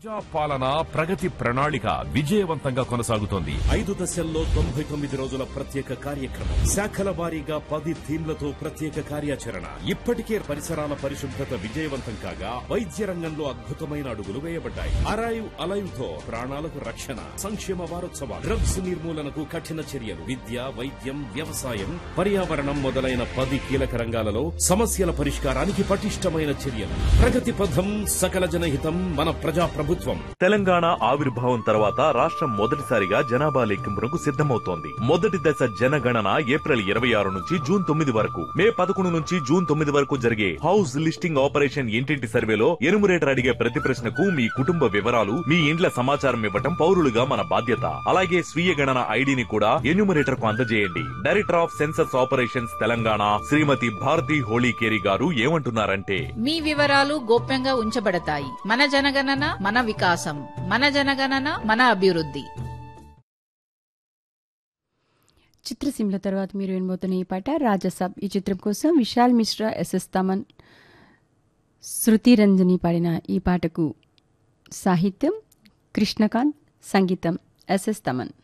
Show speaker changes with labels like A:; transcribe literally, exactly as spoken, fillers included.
A: ప్రజా పాలన ప్రగతి ప్రణాళిక విజయవంతంగా కొనసాగుతోంది.
B: ఐదు దశల్లో తొంభై తొమ్మిది రోజుల ప్రత్యేక కార్యక్రమం, శాఖల వారీగా పది థీమ్లతో ప్రత్యేక కార్యాచరణ. ఇప్పటికే పరిసరాల పరిశుభ్రత విజయవంతం కాగా వైద్య రంగంలో అద్భుతమైన అడుగులు వేయబడ్డాయి. అరైవ్ అలైవ్ తో ప్రాణాలకు రక్షణ. సంక్షేమ వారోత్సవాలు, డ్రగ్స్ నిర్మూలనకు కఠిన చర్యలు, విద్య, వైద్యం, వ్యవసాయం, పర్యావరణం మొదలైన పది కీలక రంగాలలో సమస్యల పరిష్కారానికి పటిష్టమైన చర్యలు. ప్రగతి పథం, సకల జనహితం, మన ప్రజా ప్రభుత్వం.
C: తెలంగాణ ఆవిర్భావం తర్వాత రాష్ట్రం మొదటిసారిగా జనాభా లెక్కింపునకు సిద్ధమవుతోంది. మొదటి దశ జనగణన ఏప్రిల్ ఇరవై ఆరు నుంచి జూన్ తొమ్మిది వరకు, మే పదకొండు నుంచి జూన్ తొమ్మిది వరకు జరిగే హౌస్ లిస్టింగ్ ఆపరేషన్ ఇంటింటి సర్వేలో ఎనుమరేటర్ అడిగే ప్రతి ప్రశ్నకు మీ కుటుంబ వివరాలు, మీ ఇండ్ల సమాచారం ఇవ్వటం పౌరులుగా మన బాధ్యత. అలాగే స్వీయ గణన ఐడిని కూడా ఎన్యూమరేటర్ కు అందజేయండి. Director of census operations Telangana శ్రీమతి భారతి హోళీకేరి గారు ఏమంటున్నారంటే,
D: మీ వివరాలు గోప్యంగా ఉంచబడతాయి. మన జనగణన మన వికాసం, మన జనగణన మన అభివృద్ధి.
E: చిత్రసీమల తర్వాత మీరు వినబోతున్న ఈ పాట రాజసాబ్. ఈ చిత్రం కోసం విశాల్ మిశ్రా, ఎస్ఎస్ తమన్, శృతి రంజని పాడిన ఈ పాటకు సాహిత్యం కృష్ణకాంత్, సంగీతం ఎస్ఎస్ తమన్.